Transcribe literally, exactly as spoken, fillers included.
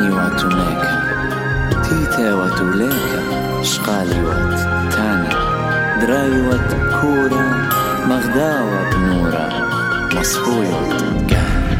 تاني واتونيكا تيتا واتوليكا شقالي وات تاني دراي وات كورا مغداوة بنورا مصفوية كان